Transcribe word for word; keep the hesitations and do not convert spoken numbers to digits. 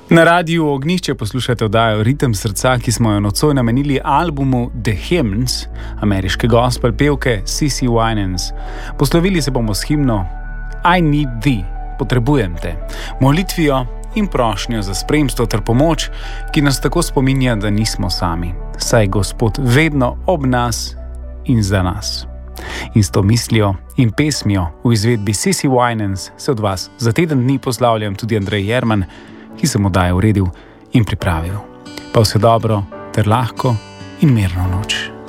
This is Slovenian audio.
Na radiju Ognjišče poslušate oddajo Ritem srca, ki smo jo nocoj namenili albumu The Hymns, ameriške gospel pevke Cece Winans. Poslovili se bomo s himno I Need Thee, potrebujem te, molitvijo in prošnjo za spremstvo ter pomoč, ki nas tako spominja, da nismo sami, saj je Gospod vedno ob nas in za nas. In s to mislijo in pesmijo v izvedbi Cece Winans se od vas za teden dni poslavljam tudi Andrej Jerman, ki sem oddajo uredil in pripravil. Pa vse dobro ter lahko in mirno noč.